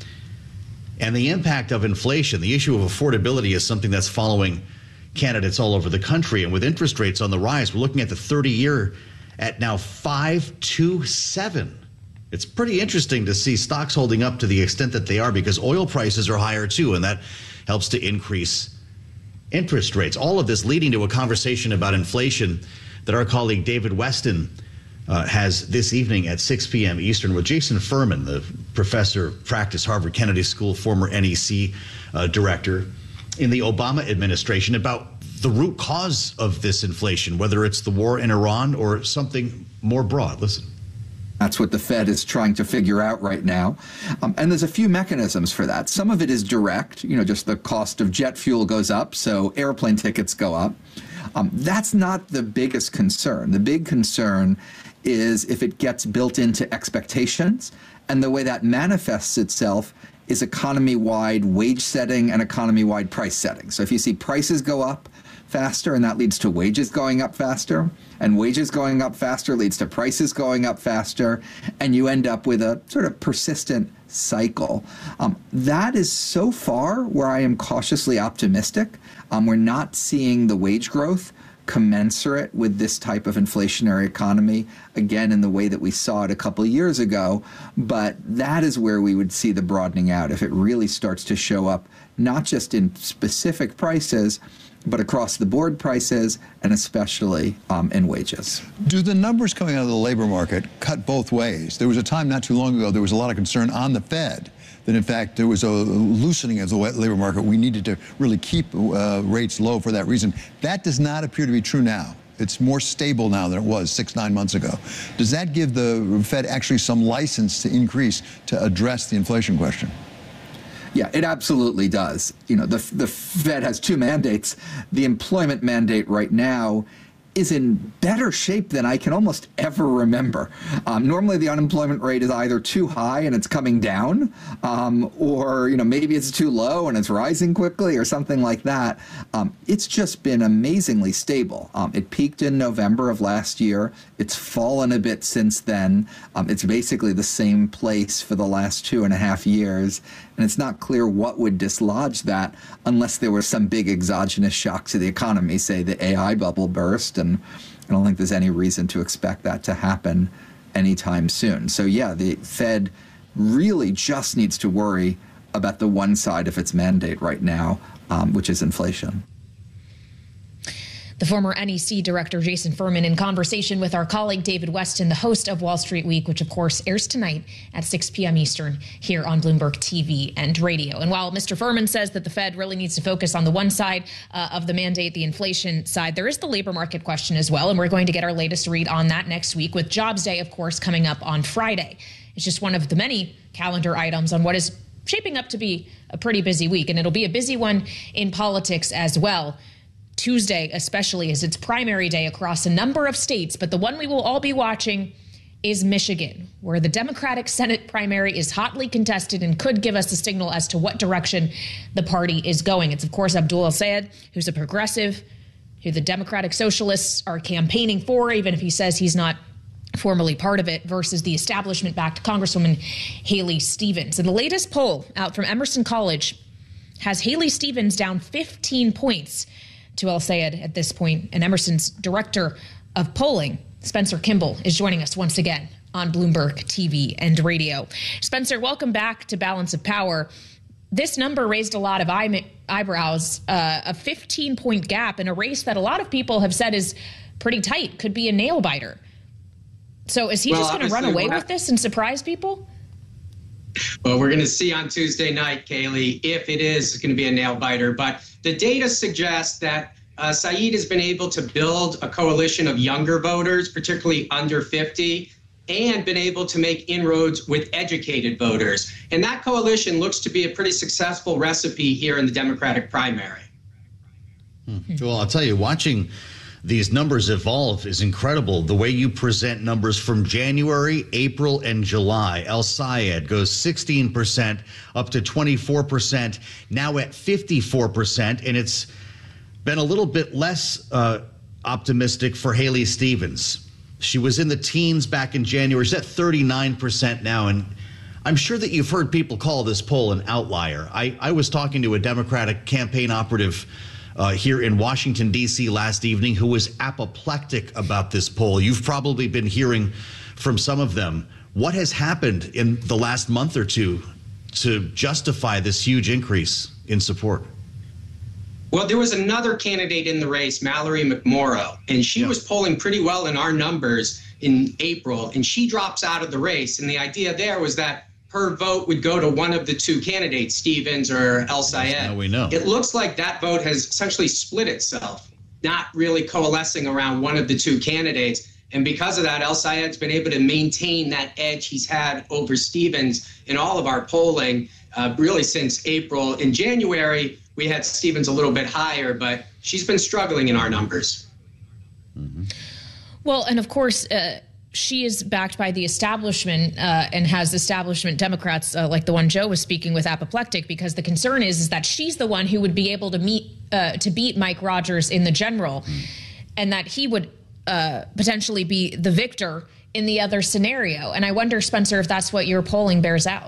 and the impact of inflation. The issue of affordability is something that's following candidates all over the country. And with interest rates on the rise, we're looking at the thirty-year at now five two seven. It's pretty interesting to see stocks holding up to the extent that they are because oil prices are higher too, and that helps to increase interest rates. All of this leading to a conversation about inflation that our colleague David Weston uh, has this evening at six p.m. Eastern with Jason Furman, the professor of practice, Harvard Kennedy School, former N E C uh, director in the Obama administration, about the root cause of this inflation, whether it's the war in Iran or something more broad. Listen. That's what the Fed is trying to figure out right now. Um, and there's a few mechanisms for that. Some of it is direct, you know, just the cost of jet fuel goes up, so airplane tickets go up. Um, that's not the biggest concern. The big concern is if it gets built into expectations, and the way that manifests itself is economy-wide wage setting and economy-wide price setting. So if you see prices go up faster, and that leads to wages going up faster, and wages going up faster leads to prices going up faster, and you end up with a sort of persistent cycle. Um, that is so far where I am cautiously optimistic. Um, we're not seeing the wage growth commensurate with this type of inflationary economy, again, in the way that we saw it a couple of years ago. But that is where we would see the broadening out if it really starts to show up, not just in specific prices, but across the board prices, and especially um, in wages. Do the numbers coming out of the labor market cut both ways? There was a time not too long ago, there was a lot of concern on the Fed that in fact there was a loosening of the labor market. We needed to really keep uh, rates low for that reason. That does not appear to be true now. It's more stable now than it was six, nine months ago. Does that give the Fed actually some license to increase to address the inflation question? Yeah, it absolutely does. You know, the, the Fed has two mandates. The employment mandate right now is in better shape than I can almost ever remember. Um, normally the unemployment rate is either too high and it's coming down, um, or you know maybe it's too low and it's rising quickly or something like that. Um, it's just been amazingly stable. Um, it peaked in November of last year. It's fallen a bit since then. Um, it's basically the same place for the last two and a half years. And it's not clear what would dislodge that unless there was some big exogenous shock to the economy, say the A I bubble burst. And I don't think there's any reason to expect that to happen anytime soon. So yeah, the Fed really just needs to worry about the one side of its mandate right now, um, which is inflation. The former N E C director, Jason Furman, in conversation with our colleague David Weston, the host of Wall Street Week, which of course airs tonight at six p.m. Eastern here on Bloomberg T V and radio. And while Mister Furman says that the Fed really needs to focus on the one side uh, of the mandate, the inflation side, there is the labor market question as well. And we're going to get our latest read on that next week with Jobs Day, of course, coming up on Friday. It's just one of the many calendar items on what is shaping up to be a pretty busy week. And it'll be a busy one in politics as well. Tuesday, especially, is its primary day across a number of states. But the one we will all be watching is Michigan, where the Democratic Senate primary is hotly contested and could give us a signal as to what direction the party is going. It's, of course, Abdul El-Sayed, who's a progressive, who the Democratic Socialists are campaigning for, even if he says he's not formally part of it, versus the establishment-backed Congresswoman Haley Stevens. And the latest poll out from Emerson College has Haley Stevens down fifteen points to El-Sayed at this point. And Emerson's director of polling, Spencer Kimball, is joining us once again on Bloomberg T V and radio. Spencer, welcome back to Balance of Power. This number raised a lot of eye- eyebrows, uh, a fifteen-point gap in a race that a lot of people have said is pretty tight, could be a nail-biter. So is he well, just going to run away we'll with this and surprise people? Well, we're going to see on Tuesday night, Kaylee, if it is going to be a nail-biter. But the data suggests that uh, Saeed has been able to build a coalition of younger voters, particularly under fifty, and been able to make inroads with educated voters. And that coalition looks to be a pretty successful recipe here in the Democratic primary. Hmm. Well, I'll tell you, watching these numbers evolve is incredible. The way you present numbers from January, April, and July. El-Sayed goes sixteen percent up to twenty-four percent, now at fifty-four percent. And it's been a little bit less uh, optimistic for Haley Stevens. She was in the teens back in January. She's at thirty-nine percent now. And I'm sure that you've heard people call this poll an outlier. I, I was talking to a Democratic campaign operative uh, here in Washington, D C last evening who was apoplectic about this poll. You've probably been hearing from some of them. What has happened in the last month or two to justify this huge increase in support? Well, there was another candidate in the race, Mallory McMorrow, and she yeah. was polling pretty well in our numbers in April, and she drops out of the race. And the idea there was that her vote would go to one of the two candidates, Stevens or El Sayed. Yes, now we know. It looks like that vote has essentially split itself, not really coalescing around one of the two candidates. And because of that, El Sayed's been able to maintain that edge he's had over Stevens in all of our polling, uh, really since April. In January, we had Stevens a little bit higher, but she's been struggling in our numbers. Mm-hmm. Well, and of course, uh, she is backed by the establishment uh, and has establishment Democrats uh, like the one Joe was speaking with apoplectic, because the concern is, is that she's the one who would be able to meet uh, to beat Mike Rogers in the general, mm. and that he would uh, potentially be the victor in the other scenario. And I wonder, Spencer, if that's what your polling bears out.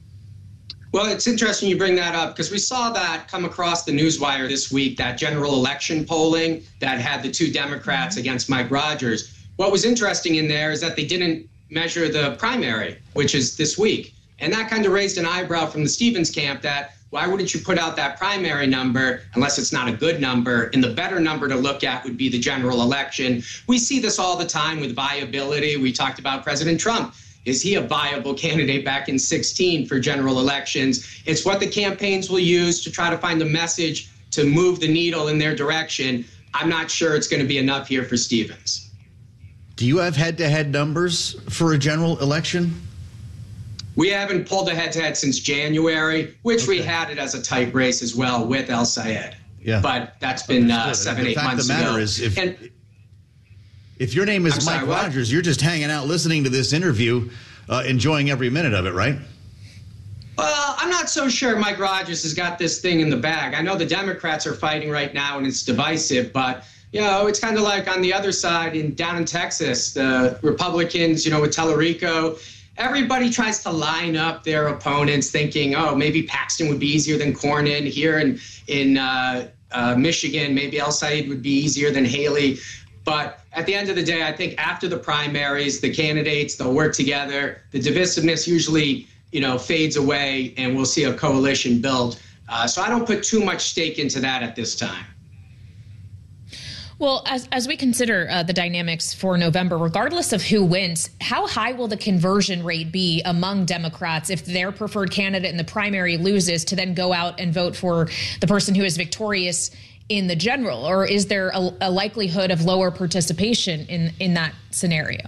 Well, it's interesting you bring that up, because we saw that come across the newswire this week, that general election polling that had the two Democrats against Mike Rogers. What was interesting in there is that they didn't measure the primary, which is this week. And that kind of raised an eyebrow from the Stevens camp that why wouldn't you put out that primary number unless it's not a good number? And the better number to look at would be the general election. We see this all the time with viability. We talked about President Trump. Is he a viable candidate back in sixteen for general elections? It's what the campaigns will use to try to find a message to move the needle in their direction. I'm not sure it's going to be enough here for Stevens. Do you have head-to-head numbers for a general election? We haven't pulled a head-to-head since January, which okay. we had it as a tight race as well with El Sayed. Yeah. But that's been uh, seven, eight months ago. The fact of the matter is, if, and, If your name is I'm Mike sorry, Rogers, you're just hanging out listening to this interview, uh, enjoying every minute of it, right? Well, I'm not so sure Mike Rogers has got this thing in the bag. I know the Democrats are fighting right now and it's divisive, but, you know, it's kind of like on the other side in down in Texas, the Republicans, you know, with Tellerico, everybody tries to line up their opponents thinking, oh, maybe Paxton would be easier than Cornyn. Here in, in uh, uh, Michigan, maybe El Sayed would be easier than Haley. But at the end of the day, I think after the primaries, the candidates, they'll work together. The divisiveness usually, you know, fades away and we'll see a coalition build. Uh, so I don't put too much stake into that at this time. Well, as, as we consider uh, the dynamics for November, regardless of who wins, how high will the conversion rate be among Democrats if their preferred candidate in the primary loses to then go out and vote for the person who is victorious in the general? Or is there a, a likelihood of lower participation in, in that scenario?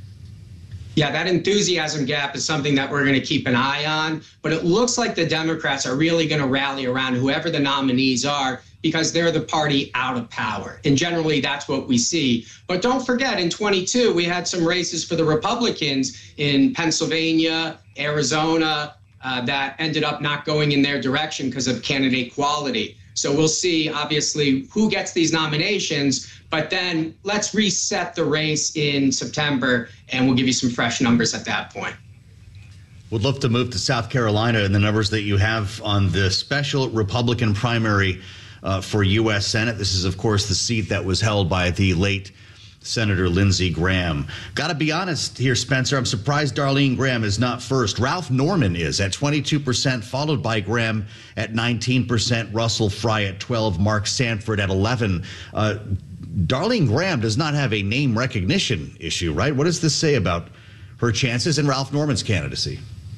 Yeah, that enthusiasm gap is something that we're going to keep an eye on. But it looks like the Democrats are really going to rally around whoever the nominees are, because they're the party out of power. And generally, that's what we see. But don't forget, in twenty-two, we had some races for the Republicans in Pennsylvania, Arizona, uh, that ended up not going in their direction because of candidate quality. So we'll see, obviously, who gets these nominations. But then let's reset the race in September, and we'll give you some fresh numbers at that point. Would love to move to South Carolina and the numbers that you have on the special Republican primary uh, for U S Senate. This is, of course, the seat that was held by the late Senator Lindsey Graham. Got to be honest here, Spencer, I'm surprised Darlene Graham is not first. Ralph Norman is at twenty-two percent, followed by Graham at nineteen percent, Russell Fry at twelve, Mark Sanford at eleven. Uh, Darlene Graham does not have a name recognition issue, right? What does this say about her chances and Ralph Norman's candidacy?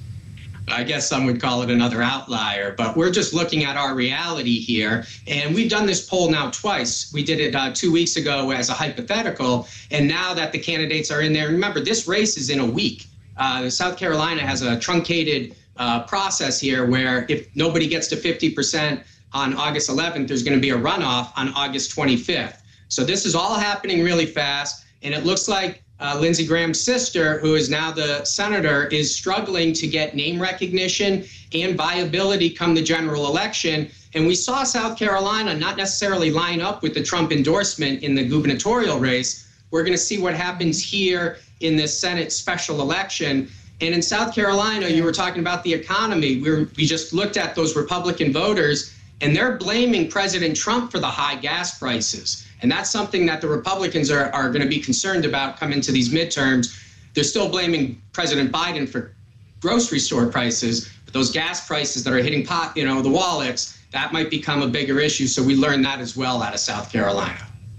I guess some would call it another outlier, but we're just looking at our reality here. And we've done this poll now twice. We did it uh, two weeks ago as a hypothetical. And now that the candidates are in there, remember, this race is in a week. Uh, South Carolina has a truncated uh, process here where if nobody gets to fifty percent on August eleventh, there's going to be a runoff on August twenty-fifth. So this is all happening really fast. And it looks like Uh, Lindsey Graham's sister, who is now the senator, is struggling to get name recognition and viability come the general election. And we saw South Carolina not necessarily line up with the Trump endorsement in the gubernatorial race, We're going to see what happens here in this Senate special election. And in South Carolina, you were talking about the economy. We, were, we just looked at those Republican voters, and they're blaming President Trump for the high gas prices. And that's something that the Republicans are, are going to be concerned about coming to these midterms. They're still blaming President Biden for grocery store prices, but those gas prices that are hitting pot, you know, the wallets, that might become a bigger issue. So we learned that as well out of South Carolina.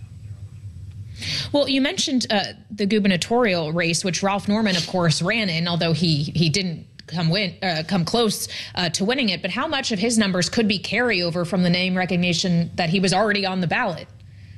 Well, you mentioned uh, the gubernatorial race, which Ralph Norman, of course, ran in, although he he didn't come win, uh, come close uh, to winning it. But how much of his numbers could be carryover from the name recognition that he was already on the ballot?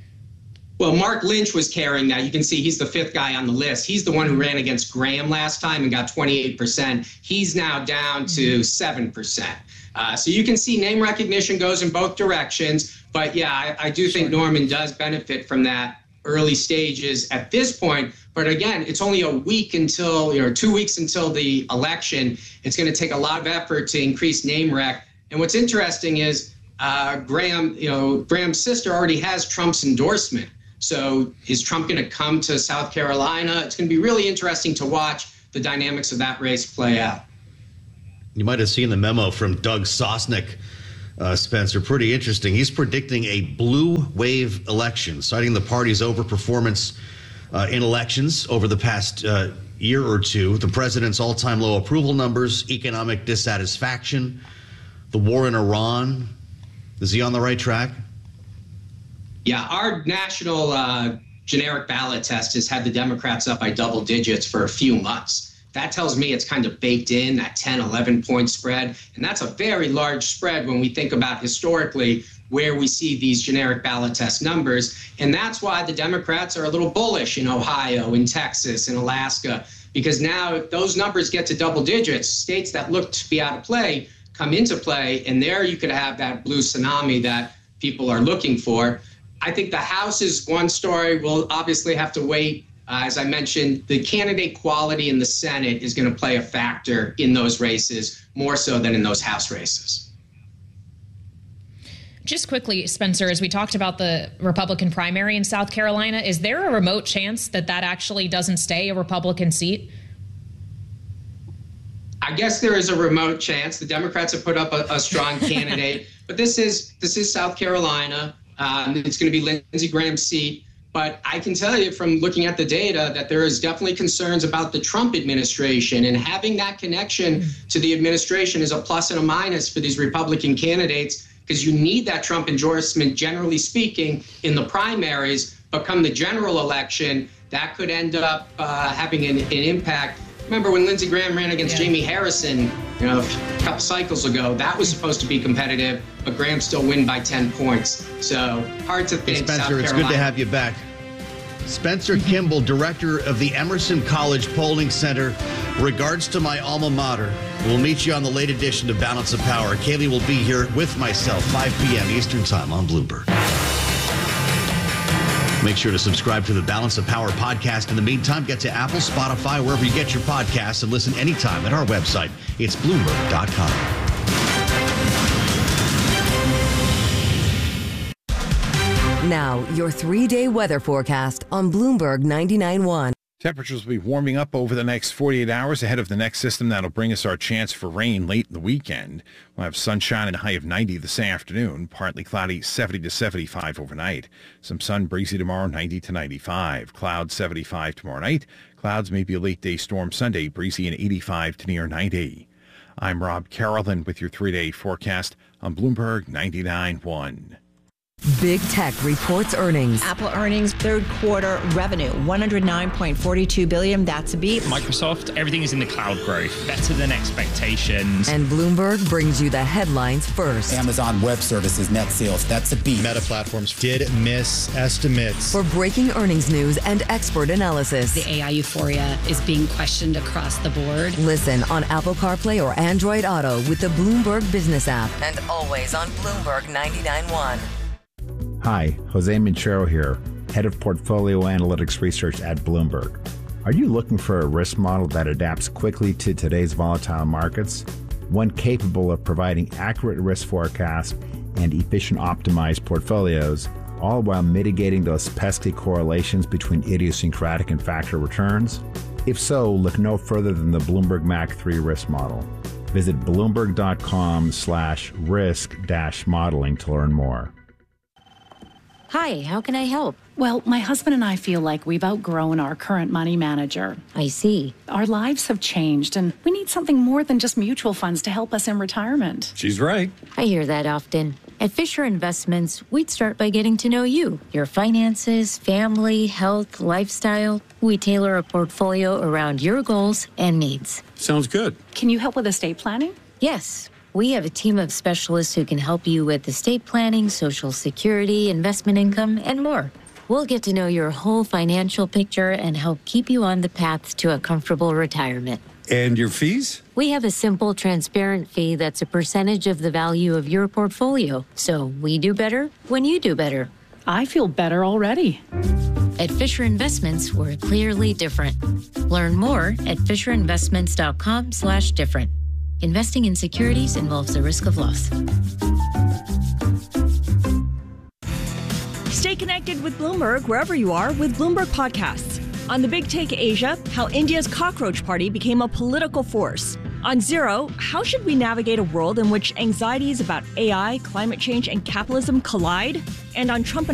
Well, Mark Lynch was carrying that. You can see he's the fifth guy on the list. He's the one who ran against Graham last time and got twenty-eight percent. He's now down to seven percent. Uh, so you can see name recognition goes in both directions. But yeah, I, I do think Norman does benefit from that early stages at this point. But again, it's only a week until, you know, two weeks until the election. It's going to take a lot of effort to increase name rec. And what's interesting is uh, Graham, you know, Graham's sister already has Trump's endorsement. So is Trump going to come to South Carolina? It's going to be really interesting to watch the dynamics of that race play out. You might have seen the memo from Doug Sosnick, uh, Spencer. Pretty interesting. He's predicting a blue wave election, citing the party's overperformance uh, in elections over the past uh, year or two, the president's all-time low approval numbers, economic dissatisfaction, the war in Iran. Is he on the right track? Yeah, our national uh, generic ballot test has had the Democrats up by double digits for a few months. That tells me it's kind of baked in, that ten, eleven point spread. And that's a very large spread when we think about historically where we see these generic ballot test numbers. And that's why the Democrats are a little bullish in Ohio, in Texas, in Alaska, because now if those numbers get to double digits, states that look to be out of play come into play. And there you could have that blue tsunami that people are looking for. I think the House is one story. We'll obviously have to wait. Uh, as I mentioned, the candidate quality in the Senate is going to play a factor in those races, more so than in those House races. Just quickly, Spencer, as we talked about the Republican primary in South Carolina, is there a remote chance that that actually doesn't stay a Republican seat? I guess there is a remote chance. The Democrats have put up a, a strong candidate, but this is this is South Carolina. Um, it's going to be Lindsey Graham's seat. But I can tell you from looking at the data that there is definitely concerns about the Trump administration, and having that connection to the administration is a plus and a minus for these Republican candidates, because you need that Trump endorsement, generally speaking, in the primaries. But come the general election, that could end up uh, having an, an impact. Remember when Lindsey Graham ran against yeah. Jamie Harrison, you know, a couple cycles ago, that was supposed to be competitive, but Graham still win by ten points. So hard to think. Hey, Spencer, it's good to have you back. Spencer Kimball, director of the Emerson College Polling Center. Regards to my alma mater. We'll meet you on the late edition of Balance of Power. Kaylee will be here with myself, five p.m. Eastern Time on Bloomberg. Make sure to subscribe to the Balance of Power podcast. In the meantime, get to Apple, Spotify, wherever you get your podcasts, and listen anytime at our website. It's Bloomberg dot com. Now, your three-day weather forecast on Bloomberg ninety-nine point one. Temperatures will be warming up over the next forty-eight hours ahead of the next system that'll bring us our chance for rain late in the weekend. We'll have sunshine and a high of ninety this afternoon, partly cloudy, seventy to seventy-five overnight. Some sun, breezy tomorrow, ninety to ninety-five. Clouds, seventy-five tomorrow night. Clouds, maybe a late day storm Sunday, breezy and eighty-five to near ninety. I'm Rob Carolyn with your three-day forecast on Bloomberg ninety-nine point one. Big Tech reports earnings. Apple earnings, third quarter revenue, one hundred nine point four two billion dollars. That's a beat. Microsoft, everything is in the cloud growth, better than expectations. And Bloomberg brings you the headlines first. Amazon Web Services net sales, that's a beat. Meta Platforms did miss estimates. For breaking earnings news and expert analysis. The A I euphoria is being questioned across the board. Listen on Apple CarPlay or Android Auto with the Bloomberg Business app. And always on Bloomberg ninety-nine point one. Hi, Jose Minchero here, Head of Portfolio Analytics Research at Bloomberg. Are you looking for a risk model that adapts quickly to today's volatile markets? One capable of providing accurate risk forecasts and efficient optimized portfolios all while mitigating those pesky correlations between idiosyncratic and factor returns? If so, look no further than the Bloomberg M A C three risk model. Visit bloomberg.com slash risk dash modeling to learn more. Hi, how can I help? Well, my husband and I feel like we've outgrown our current money manager. I see. Our lives have changed, and we need something more than just mutual funds to help us in retirement. She's right. I hear that often. At Fisher Investments, we'd start by getting to know you, your finances, family, health, lifestyle. We tailor a portfolio around your goals and needs. Sounds good. Can you help with estate planning? Yes. We have a team of specialists who can help you with estate planning, Social Security, investment income, and more. We'll get to know your whole financial picture and help keep you on the path to a comfortable retirement. And your fees? We have a simple, transparent fee that's a percentage of the value of your portfolio. So we do better when you do better. I feel better already. At Fisher Investments, we're clearly different. Learn more at fisherinvestments.com slash different. Investing in securities involves the risk of loss. Stay connected with Bloomberg wherever you are with Bloomberg Podcasts. On The Big Take Asia, how India's cockroach party became a political force. On Zero, how should we navigate a world in which anxieties about A I, climate change, and capitalism collide? And on Trump